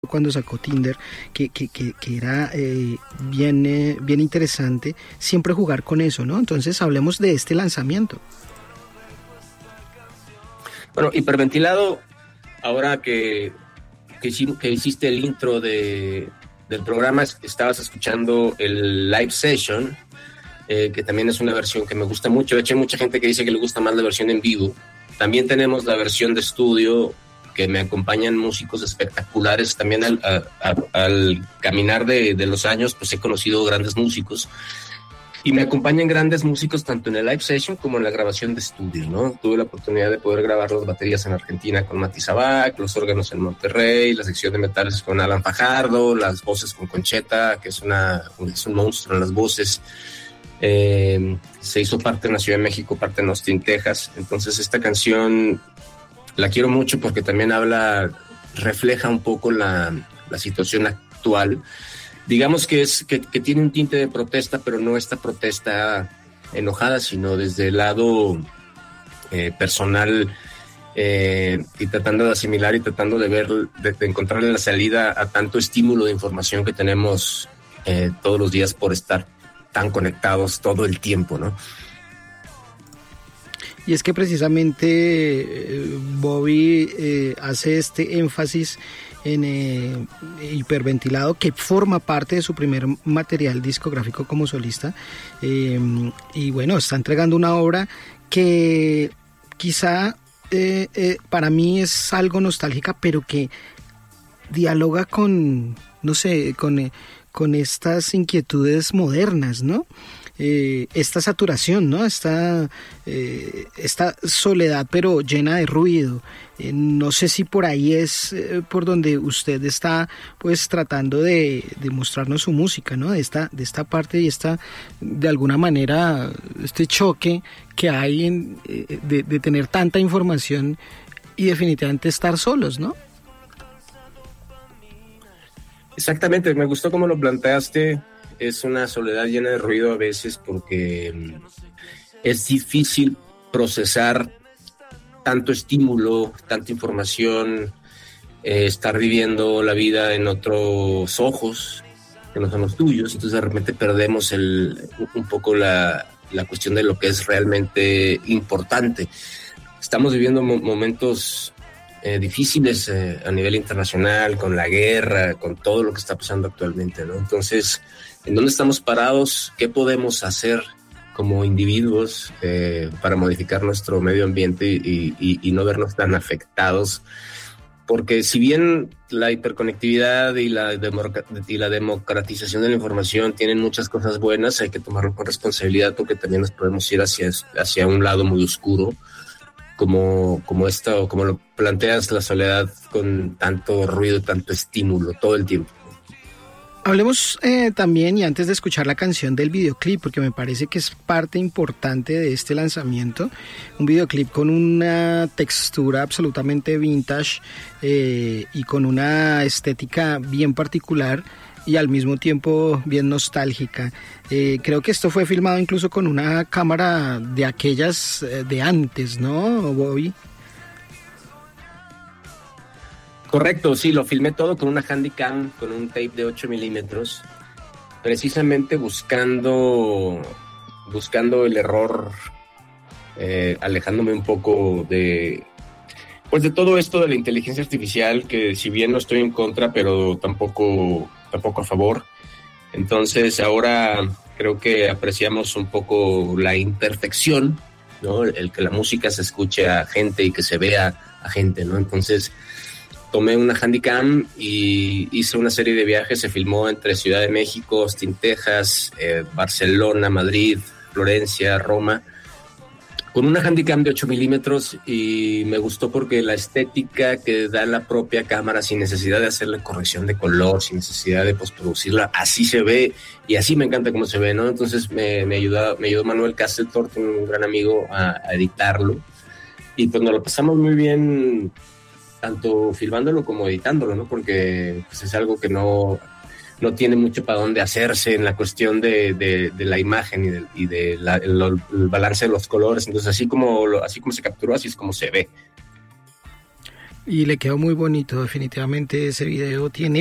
cuando sacó Tinder, que era bien interesante siempre jugar con eso, ¿no? Entonces hablemos de este lanzamiento. Bueno, Hiperventilado, ahora que hiciste el intro del programa, estabas escuchando el live session, que también es una versión que me gusta mucho. De hecho, hay mucha gente que dice que le gusta más la versión en vivo. También tenemos la versión de estudio, que me acompañan músicos espectaculares. También al caminar de los años, pues he conocido grandes músicos. Y me acompañan grandes músicos tanto en el live session como en la grabación de estudio, ¿no? Tuve la oportunidad de poder grabar las baterías en Argentina con Mati Sabac, los órganos en Monterrey, la sección de metales con Alan Fajardo, las voces con Concheta, que es un monstruo en las voces. Se hizo parte en la Ciudad de México, parte en Austin, Texas. Entonces esta canción la quiero mucho porque también refleja un poco la situación actual. Digamos que tiene un tinte de protesta, pero no esta protesta enojada, sino desde el lado personal, y tratando de asimilar y tratando de ver, de encontrarle la salida a tanto estímulo de información que tenemos todos los días por estar tan conectados todo el tiempo, ¿no? Y es que precisamente Bobby hace este énfasis en Hiperventilado, que forma parte de su primer material discográfico como solista, y bueno, está entregando una obra que quizá para mí es algo nostálgica, pero que dialoga con, no sé, con estas inquietudes modernas, ¿no? Esta saturación, ¿no? Esta soledad, pero llena de ruido. No sé si por ahí es por donde usted está, pues, tratando de mostrarnos su música, ¿no? De esta parte y de alguna manera, este choque que hay de tener tanta información y definitivamente estar solos, ¿no? Exactamente, me gustó cómo lo planteaste. Es una soledad llena de ruido a veces porque es difícil procesar tanto estímulo, tanta información, estar viviendo la vida en otros ojos que no son los tuyos. Entonces de repente perdemos un poco la cuestión de lo que es realmente importante. Estamos viviendo momentos difíciles a nivel internacional, con la guerra, con todo lo que está pasando actualmente, ¿no? Entonces, ¿en dónde estamos parados? ¿Qué podemos hacer como individuos para modificar nuestro medio ambiente y no vernos tan afectados? Porque si bien la hiperconectividad y la democratización de la información tienen muchas cosas buenas, hay que tomarlo con responsabilidad, porque también nos podemos ir hacia un lado muy oscuro, como lo planteas, la soledad con tanto ruido, tanto estímulo todo el tiempo. Hablemos también, y antes de escuchar la canción, del videoclip, porque me parece que es parte importante de este lanzamiento. Un videoclip con una textura absolutamente vintage y con una estética bien particular y al mismo tiempo bien nostálgica. Creo que esto fue filmado incluso con una cámara de aquellas de antes, ¿no, Bobby? Correcto, sí, lo filmé todo con una Handycam, con un tape de 8 milímetros, precisamente buscando el error, alejándome un poco de todo esto de la inteligencia artificial, que si bien no estoy en contra, pero tampoco a favor. Entonces ahora creo que apreciamos un poco la imperfección, ¿no? El que la música se escuche a gente y que se vea a gente, ¿no? Entonces tomé una Handycam y hice una serie de viajes. Se filmó entre Ciudad de México, Austin, Texas, Barcelona, Madrid, Florencia, Roma, con una Handycam de 8 milímetros, y me gustó porque la estética que da la propia cámara, sin necesidad de hacerle corrección de color, sin necesidad de postproducirla, así se ve, y así me encanta cómo se ve, ¿no? Entonces me ayudó Manuel Castletorte, un gran amigo, a editarlo, y pues nos lo pasamos muy bien, tanto filmándolo como editándolo, ¿no? Porque pues, es algo que no tiene mucho para dónde hacerse en la cuestión de la imagen y el balance de los colores. Entonces, así como se capturó, así es como se ve. Y le quedó muy bonito, definitivamente ese video tiene